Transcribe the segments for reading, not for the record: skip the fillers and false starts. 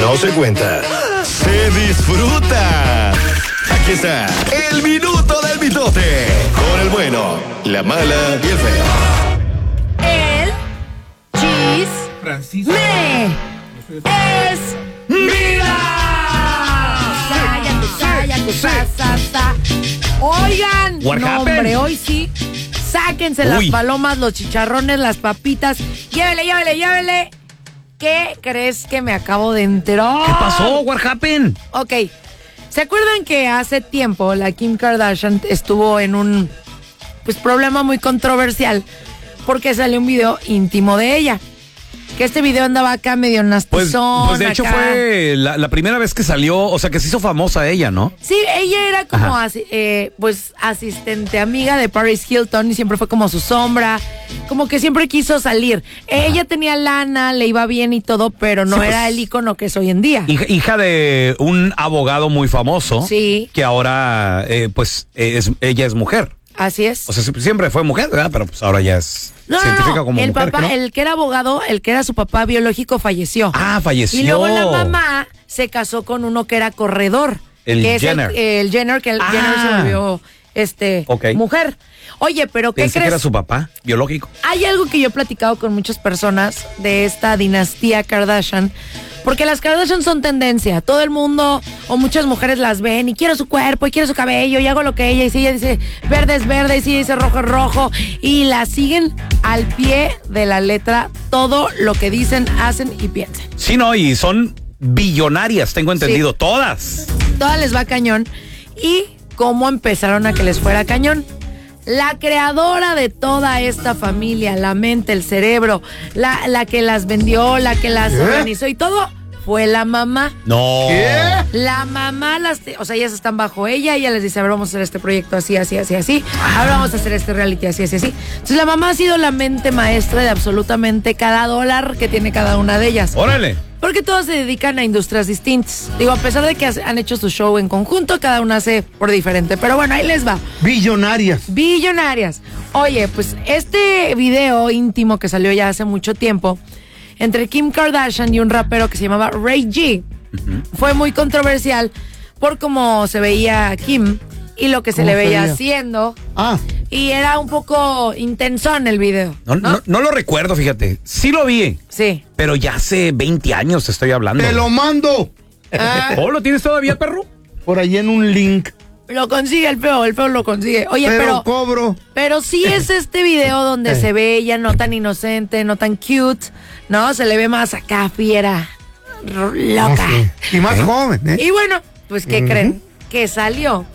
no se cuenta, se disfruta. Aquí está, el minuto del mitote, con el bueno, la mala y el feo. El chisme es vida. Oigan, no, hombre, hoy sí, sáquense las palomas, los chicharrones, las papitas. Llévele. ¿Qué crees que me acabo de enterar? ¿Qué pasó? What happened? Ok, ¿se acuerdan que hace tiempo la Kim Kardashian estuvo en un problema muy controversial porque salió un video íntimo de ella? Que este video andaba acá medio nastizón. Pues de hecho acá. Fue la primera vez que salió, o sea que se hizo famosa ella, ¿no? Sí, ella era como asistente amiga de Paris Hilton y siempre fue como su sombra, como que siempre quiso salir. Ella tenía lana, le iba bien y todo, pero no era el ícono que es hoy en día. Hija de un abogado muy famoso. Sí. Que ahora, ella es mujer. Así es. O sea, siempre fue mujer, ¿verdad? Pero pues ahora ya es científica como el mujer. papá, ¿no? el que era abogado, el que era su papá biológico, falleció. Ah, falleció. Y luego la mamá se casó con uno que era corredor. El que Jenner. Es el Jenner, que el Jenner se volvió mujer. Oye, pero ¿qué Pensé crees? que era su papá biológico. Hay algo que yo he platicado con muchas personas de esta dinastía Kardashian, porque las Kardashian son tendencia. Todo el mundo o muchas mujeres las ven y quiero su cuerpo y quiero su cabello y hago lo que ella. Y si ella dice verde es verde y si ella dice rojo es rojo. Y la siguen al pie de la letra todo lo que dicen, hacen y piensan. Sí, no, y son billonarias, tengo entendido, Sí. todas. Todas les va cañón. ¿Y cómo empezaron a que les fuera cañón? La creadora de toda esta familia, la mente, el cerebro, la que las vendió, la que las organizó y todo, fue la mamá. No. ¿Qué? La mamá, ellas están bajo ella les dice, a ver, vamos a hacer este proyecto así. Ahora vamos a hacer este reality así. Entonces la mamá ha sido la mente maestra de absolutamente cada dólar que tiene cada una de ellas. Órale. Porque todos se dedican a industrias distintas. Digo, a pesar de que han hecho su show en conjunto, cada una hace por diferente. Pero bueno, ahí les va. Billonarias. Oye, pues este video íntimo que salió ya hace mucho tiempo entre Kim Kardashian y un rapero que se llamaba Ray G fue muy controversial por cómo se veía Kim y lo que se le veía haciendo. Y era un poco intensón el video. No lo recuerdo, fíjate. Sí lo vi. Sí. Pero ya hace 20 años te estoy hablando. ¡Te lo mando! ¿Oh, lo tienes todavía, perro? Por ahí en un link. Lo consigue el feo lo consigue. Oye, pero cobro. Pero sí es este video donde se ve ella no tan inocente, no tan cute, ¿no? Se le ve más acá, fiera, loca. Y más joven, ¿eh? Y bueno, pues ¿qué creen? Que salió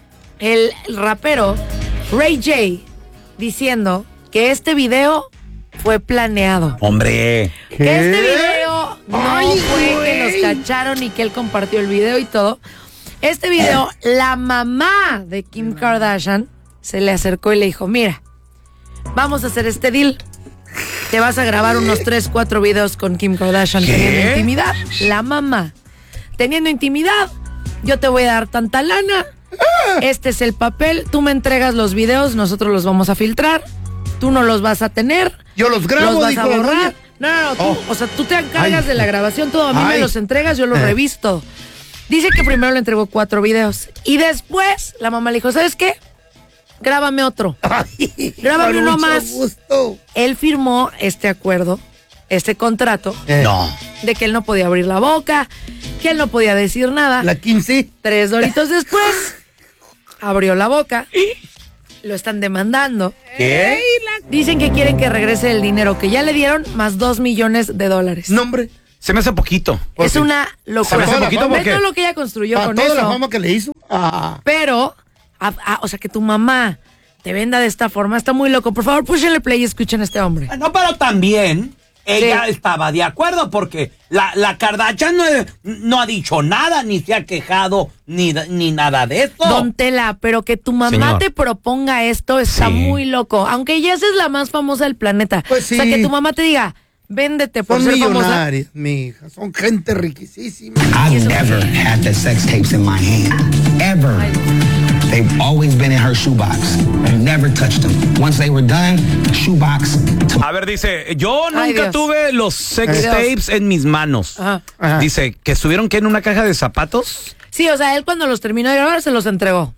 el rapero Ray J diciendo que este video fue planeado. Hombre. Que este video no fue que nos cacharon y que él compartió el video y todo. Este video, la mamá de Kim Kardashian se le acercó y le dijo, mira, vamos a hacer este deal. Te vas a grabar unos 3-4 videos con Kim Kardashian teniendo intimidad. La mamá teniendo intimidad, yo te voy a dar tanta lana. Este es el papel, tú me entregas los videos, nosotros los vamos a filtrar. Tú no los vas a tener. Yo los grabo, los vas dijo a la borrar. doña. No, o sea, tú te encargas de la grabación, todo. A mí me los entregas, yo los revisto. Dice que primero le entregó 4 videos. Y después la mamá le dijo, ¿sabes qué? Grábame otro. Grábame uno más. Gusto. Él firmó este acuerdo, este contrato. No. De que él no podía abrir la boca, que él no podía decir nada. La 15. 3 doritos después, abrió la boca. Lo están demandando. ¿Qué? Dicen que quieren que regrese el dinero que ya le dieron, más $2 millones. No, hombre. Se me hace poquito. Es una locura. Se me hace poquito Ve porque todo lo que ella construyó Para con toda eso. la fama que le hizo. Pero, o sea, que tu mamá te venda de esta forma, está muy loco. Por favor, púchenle play y escuchen a este hombre. No, pero también ella estaba de acuerdo porque la Kardashian no ha dicho nada, ni se ha quejado, ni nada de esto. Don Tela, pero que tu mamá Señor. te proponga esto está muy loco. Aunque ella es la más famosa del planeta. Pues sí. O sea, que tu mamá te diga, véndete por Son ser famosa. millonarias, mija. Son gente riquísima. I've never had the sex tapes in my hand. Ever. They've always been in her shoebox. Never touched them. Once they were done, shoebox. A ver, dice, yo Ay, nunca Dios. tuve los sex Dios. tapes en mis manos. Ajá. Ajá. Dice, que estuvieron que en una caja de zapatos. Sí, o sea, él cuando los terminó de grabar se los entregó.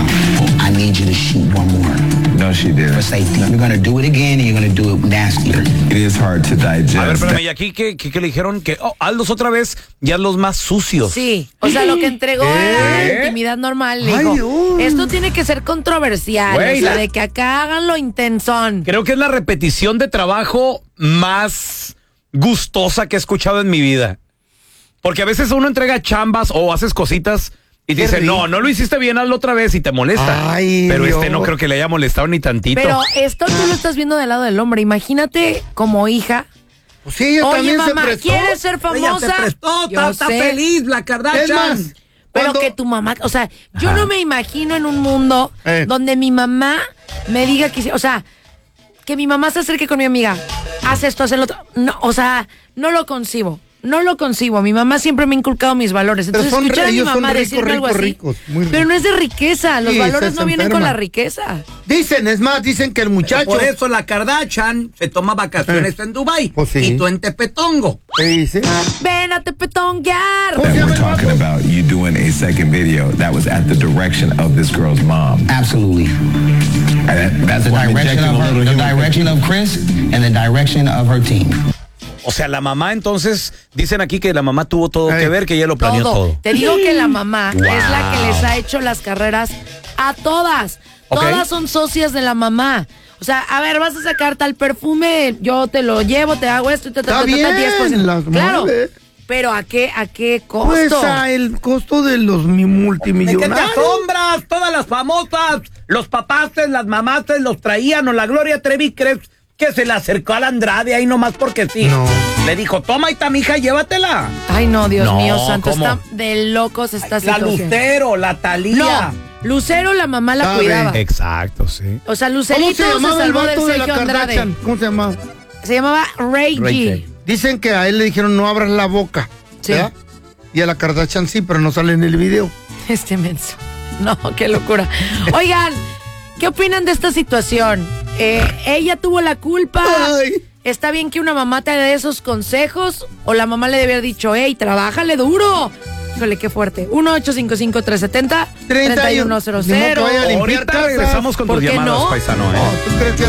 I need you to shoot one more. No, she didn't. For safety. You're gonna do it again and you're gonna do it nastier. It is hard to digest. A ver, espérame, y aquí que le dijeron que, hazlos otra vez, ya los más sucios. Sí, o sea, lo que entregó era la intimidad normal. Le Ay, dijo, Dios. esto tiene que ser controversial, Güey, o sea, la- de que acá hagan lo intensón. Creo que es la repetición de trabajo más gustosa que he escuchado en mi vida. Porque a veces uno entrega chambas o haces cositas y Qué dice, rico. no lo hiciste bien, hazlo otra vez y te molesta. Ay, pero Dios. este no creo que le haya molestado ni tantito. Pero esto tú lo estás viendo del lado del hombre. Imagínate como hija. Pues sí, ella Oye, también mamá, se prestó. ¿quieres ser Ella famosa? se prestó, Yo está sé. feliz la Es Kardashian. más, Pero cuando- que tu mamá, o sea, yo no me imagino en un mundo donde mi mamá me diga que, o sea, que mi mamá se acerque con mi amiga, haz esto, haz el otro. No, o sea, no lo concibo. No lo concibo. Mi mamá siempre me ha inculcado mis valores. Pero Entonces, son escuchar a mi ellos son mamá ricos, decirme algo ricos, así. ricos, muy Pero no es de riqueza. Los Sí, valores se no vienen enferma. con la riqueza. Dicen, es más, dicen que el muchacho. Por eso la Kardashian se toma vacaciones en Dubai Pues sí. y tú en Tepetongo. ¿Qué dice? Ven a tepetonguear. ¿Cómo se That llama we're el talking vato? about you doing a second video that was at the direction of this girl's mom. Absolutely. That's The why I'm direction injecting of a her, little the human direction of Chris and the direction of her team. O sea, la mamá entonces, dicen aquí que la mamá tuvo todo Ey. que ver, que ella lo planeó todo. Te digo que la mamá Wow. es la que les ha hecho las carreras a todas. Ok. Todas son socias de la mamá. O sea, a ver, vas a sacar tal perfume, yo te lo llevo, te hago esto y te Está bien, 10%. las Claro. mueve. Pero ¿a qué costo? Pues el costo de los ¿De qué te multimillonarios. asombras? Todas las famosas, los papaces, las mamaces los traían, o la Gloria Trevi, ¿crees que se le acercó a la Andrade ahí nomás porque sí? No. Le dijo, toma esta mija, llévatela. Ay, no, Dios No, mío santo, ¿cómo? está de locos esta La situación. Lucero, la Talía. No, Lucero la mamá la Sabe. cuidaba. Exacto, sí. O sea, ¿Cómo Lucerito se llamaba el salvó del vato de la Sergio Andrade. Kardashian? ¿Cómo se llamaba? Se llamaba Ray Ray G. J. Dicen que a él le dijeron no abras la boca. Sí. ¿verdad? Y a la Kardashian sí, pero no sale en el video. Este menso. No, qué locura. Oigan, ¿qué opinan de esta situación? ¿Ella tuvo la culpa? Ay. ¿Está bien que una mamá te dé esos consejos? ¿O la mamá le debe haber dicho, hey, trabájale duro? Híjole, qué fuerte. 1-855-370-3100. Ni modo que vaya a limpiar Ahorita casas. regresamos con ¿Por tus qué llamadas, no? paisano. No, ¿tú crees que